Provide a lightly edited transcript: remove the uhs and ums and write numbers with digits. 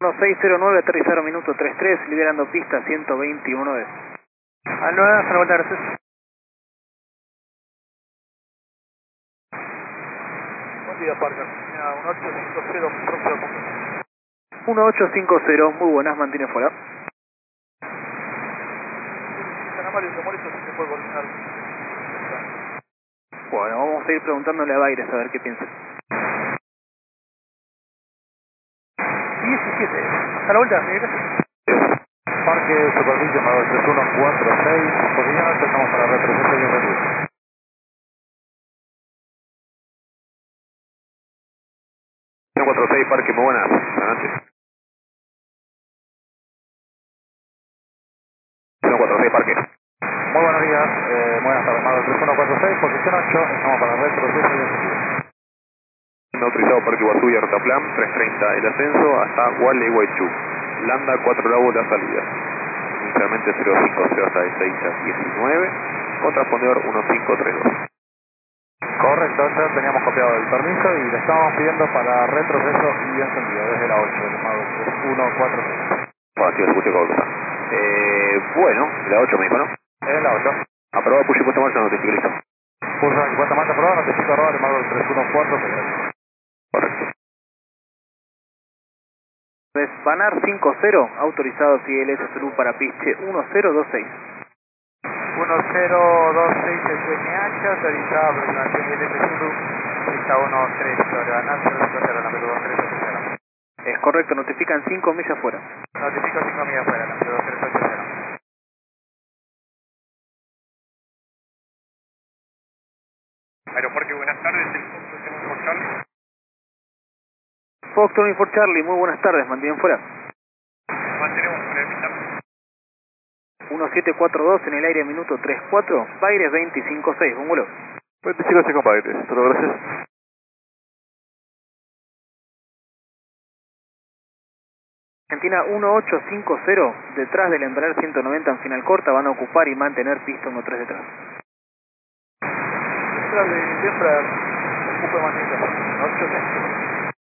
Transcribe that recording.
1609, aterrizar minuto 33, liberando pista 121D. Al 9, hasta la vuelta, gracias. Buen día, Parker. 1850, próximo punto. 1850, muy buenas, mantiene fuera. San Amario, te molesto si se puede coordinar. Bueno, vamos a ir preguntándole a Baires a ver qué piensa. 17, hasta la vuelta, gracias. Parque Superficie Amador 3146, posición 8, estamos para retroceso y reducir. 146, Parque, muy buenas, adelante. 146, Parque. Muy buenos días, buenas tardes, Amador 3146, posición 8, estamos para retroceso y descendido. No autorizado Parque Iguazú y Rotaplan, 330 el ascenso hasta Gualeguaychú. Lambda 4 Bravo la salida. Inicialmente 050 hasta el 6-19, con transpondedor 1532. Correcto, ya teníamos copiado el permiso y le estábamos pidiendo para retroceso y encendido desde la 8, llamado 3146. Bueno, sí, escuché cómo está. Bueno, la 8 me dijo, ¿no? Es la 8. Aprobado, push y puesta en marcha, notifico, listo. Pulso y puesta en marcha aprobado, notifico arroba, llamado 314, correcto. Banar 50, autorizado CLS Zulu para piste 1026. 1026 SNH, autorizado aproximación del Zulu, pista 13 sobre Banar 050, la 2380. Es correcto, notifican 5 millas fuera. Notifico 5 millas fuera, la 2380. Aeroparque, buenas tardes, el punto tenemos por Charlie. Fox 24 Charlie, muy buenas tardes, mantienen fuera. Mantenemos por el mitad. 1742 en el aire, minuto 34, Baires 256, un vuelo. 25 compadres, todo gracias. Argentina 1850, detrás del Embraer 190 en final corta, van a ocupar y mantener pista 13 detrás. Detrás de Embraer, ocupa manita, 8